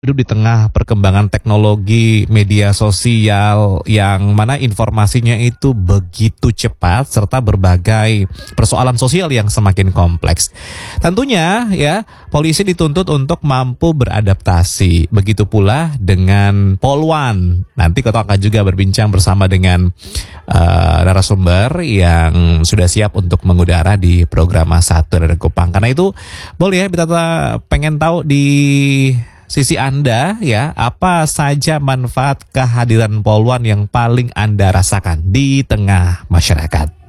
Hidup di tengah perkembangan teknologi media sosial yang mana informasinya itu begitu cepat serta berbagai persoalan sosial yang semakin kompleks. Tentunya ya, polisi dituntut untuk mampu beradaptasi. Begitu pula dengan Polwan. Nanti kita akan juga berbincang bersama dengan narasumber yang sudah siap untuk mengudara di program Satu dari Kupang. Karena itu boleh ya kita pengen tahu di sisi Anda ya, apa saja manfaat kehadiran Polwan yang paling Anda rasakan di tengah masyarakat?